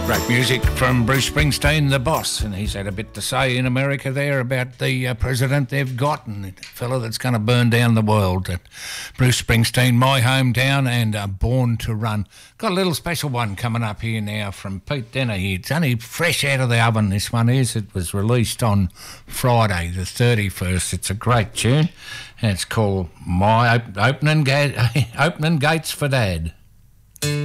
Great music from Bruce Springsteen, the boss, and he's had a bit to say in America there about the president they've got and the fellow that's going to burn down the world. Bruce Springsteen, my hometown, and Born to Run. Got a little special one coming up here now from Pete Dennehy. It's only fresh out of the oven, this one is. It was released on Friday the 31st. It's a great tune, and it's called My Opening Gates for Dad.